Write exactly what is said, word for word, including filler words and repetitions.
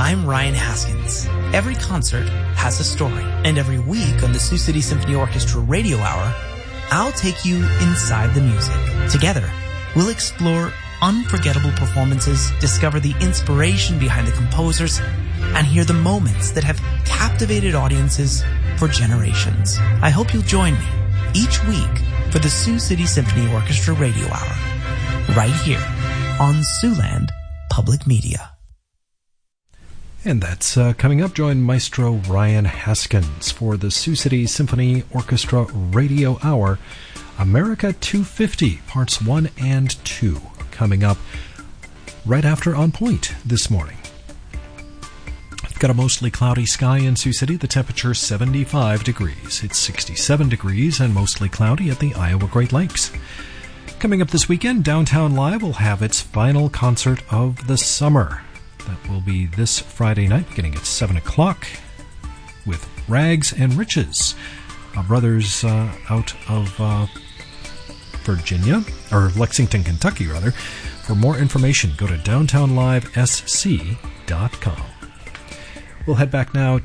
I'm Ryan Haskins. Every concert has a story, and every week on the Sioux City Symphony Orchestra Radio Hour, I'll take you inside the music. Together, we'll explore unforgettable performances, discover the inspiration behind the composers, and hear the moments that have captivated audiences for generations. I hope you'll join me each week for the Sioux City Symphony Orchestra Radio Hour, right here on Siouxland Public Media. And that's uh, coming up. Join Maestro Ryan Haskins for the Sioux City Symphony Orchestra Radio Hour, America two fifty, Parts one and two, coming up right after On Point this morning. We've got a mostly cloudy sky in Sioux City. The temperature seventy-five degrees. It's sixty-seven degrees and mostly cloudy at the Iowa Great Lakes. Coming up this weekend, Downtown Live will have its final concert of the summer. That will be this Friday night, beginning at seven o'clock, with Rags and Riches, uh, brothers uh, out of uh, Virginia, or Lexington, Kentucky, rather. For more information, go to downtown live s c dot com. We'll head back now